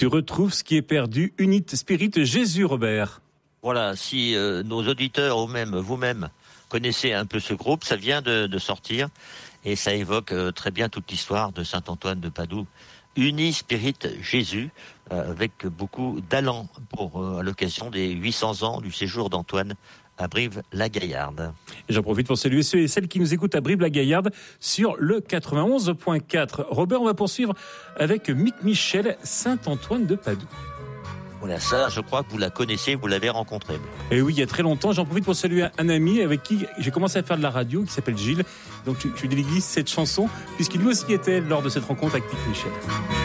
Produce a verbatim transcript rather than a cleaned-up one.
Tu retrouves ce qui est perdu, Unit Spirit Jésus, Robert. Voilà, si euh, nos auditeurs ou même vous-même connaissez un peu ce groupe, ça vient de, de sortir et ça évoque euh, très bien toute l'histoire de saint Antoine de Padoue. Uni Spirit Jésus, euh, avec beaucoup d'allant pour euh, à l'occasion des huit cents ans du séjour d'Antoine à Brive-la-Gaillarde. Et j'en profite pour saluer ceux et celles qui nous écoutent à Brive-la-Gaillarde sur le quatre-vingt-onze point quatre. Robert, on va poursuivre avec Mick Michel, saint Antoine de Padoue. Voilà, ça, je crois que vous la connaissez, vous l'avez rencontrée. Et oui, il y a très longtemps, j'en profite pour saluer un ami avec qui j'ai commencé à faire de la radio, qui s'appelle Gilles. Donc je, je lui dédie cette chanson, puisqu'il lui aussi était lors de cette rencontre avec Mick Michel.